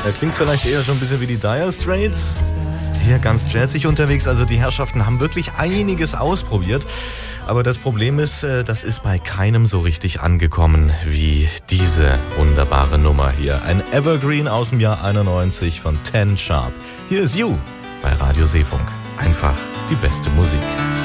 Klingt vielleicht eher schon ein bisschen wie die Dire Straits. Hier ganz jazzig unterwegs, also die Herrschaften haben wirklich einiges ausprobiert. Aber das Problem ist, das ist bei keinem so richtig angekommen wie diese wunderbare Nummer hier. Ein Evergreen aus dem Jahr 91 von Ten Sharp. Hier ist You bei Radio Seefunk. Einfach die beste Musik.